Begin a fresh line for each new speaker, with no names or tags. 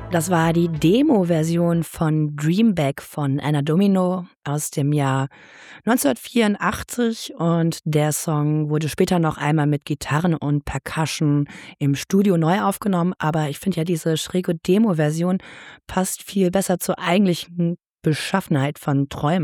Das war die Demo-Version von Dream Back von Anna Domino aus dem Jahr 1984 und der Song wurde später noch einmal mit Gitarren und Percussion im Studio neu aufgenommen, aber ich finde ja, diese schräge Demo-Version passt viel besser zur eigentlichen Beschaffenheit von Träumen.